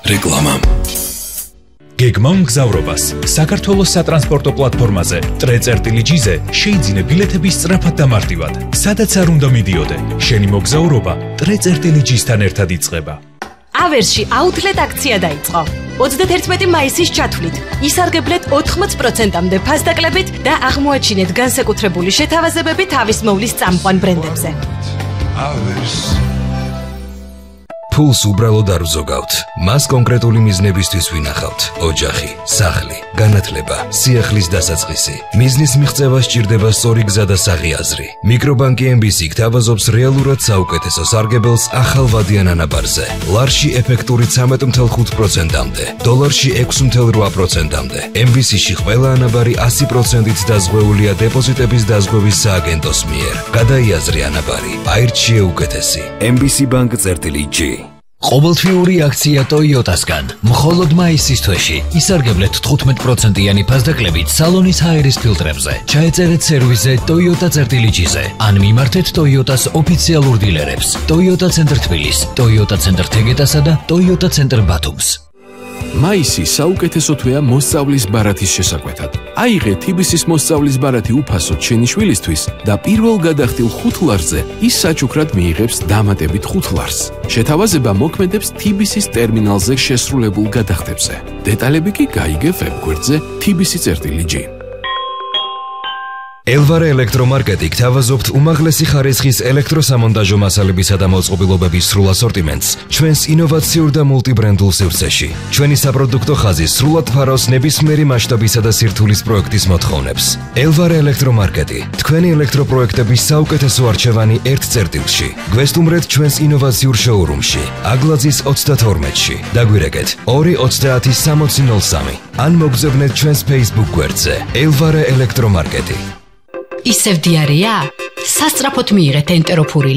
რეკლამა. გეგმა მგზავრობას საქართველოს სატრანსპორტო პლატფორმაზე ტრე.ჯ-ზე შეიძინე ბილეთების სწრაფად და მარტივად. სადაც არ უნდა მიდიოდე, შენი მოგზაურობა ტრე.ჯ-თან ერთად იწყება. ავერსში აუთლეტ აქცია დაიწყო. 31 მაისის ჩათვლით ისარგებლეთ 80%-მდე ფასდაკლებით და აღმოაჩინეთ განსაკუთრებული შეთავაზებები თავის მოვლის წამყვან ბრენდებზე. ფულს უბრალოდ არ ვზოგავთ. მას კონკრეტული მიზნებისთვის ვინახავთ. ოჯახი, სახლი, განათლება, სიახლის დასაწყისი. მიზნის მიღწევა სჭირდება სწორი გზა და საღი მიკრობანკი MBC გთავაზობს რეალურად საუკეთესო სარგებელს ახალ ვადიან ანაბარზე. ლარში ეფექტური 13.5%-მდე, დოლარში 6.8%-მდე. MBC-ში ყველა ანაბარი 100%-ით დაზღვეულია დეპოზიტების დაზღვევის სააგენტოს მიერ. გადაიაზრე ანაბარი, აირჩიე უკეთესი. MBC Bank.G. ყოველთვიური აქცია Toyota-სგან. მხოლოდ მაისის თვეში ისარგებლეთ 15%-იანი ფასდაკლებით სალონის ჰაერის ფილტრებზე. ჩაეწერეთ სერვისზე Toyota.G-ზე ან მიმართეთ Toyota-ს ოფიციალურ დილერებს. Toyota ცენტრ თბილისს, Toyota ცენტრ თეგეტასა და Toyota ცენტრ ბათუმს. მაისი საუკეთესო თვეა მოსწავლის ბარათის შესაკვეთად. აიღე TBC-ის მოსწავლის ბარათი უფასოდ შენი შვილისთვის და პირველ გადახდილ 5 ლარზე ის საჩუქრად მიიღებს დამატებით 5 ლარს. შეთავაზება მოქმედებს TBC-ის ტერმინალზე შესრულებულ გადახდებზე. დეტალები კი გაიგე ვებგვერდზე tbc.g. ელვარე ელექტრომარკეტი გთავაზობთ უმაღლესი ხარისხის ელექტროსამონტაჟო მასალებისა და მოწყობილობების სრულ ასორტიმენტს ჩვენს ინოვაციურ და მულტიბრენდულ სივრცეში. ჩვენი საპროდუქტო ხაზი სრულად ფარავს ნებისმიერი მასშტაბისა და სირთულის პროექტის მოთხოვნებს. ელვარე ელექტრომარკეტი, თქვენი ელექტროპროექტების საუკეთესო არჩევანი ერთ წერტილში. გვესტუმრეთ ჩვენს ინოვაციურ შოურუმში, აგლაძის 32-ში. დაგვირეკეთ 230-6003 ან მოგზავნეთ ჩვენს Facebook გვერდზე ელვარე ელექტრომარკეტი. ისევ დიარეა? სასწრაფოდ მიიღეთ ენტეროფური